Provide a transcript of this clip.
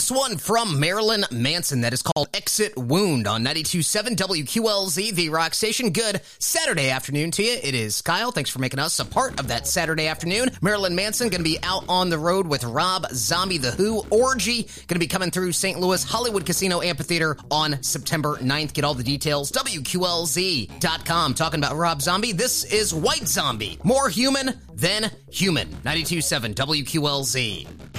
This one from Marilyn Manson that is called Exit Wound on 92.7 WQLZ, the rock station. Good Saturday afternoon to you. It is Kyle. Thanks for making us a part of that Saturday afternoon. Marilyn Manson going to be out on the road with Rob Zombie, The Who, Orgy. Going to be coming through St. Louis Hollywood Casino Amphitheater on September 9th. Get all the details. WQLZ.com. Talking about Rob Zombie, this is White Zombie. More human than human. 92.7 WQLZ.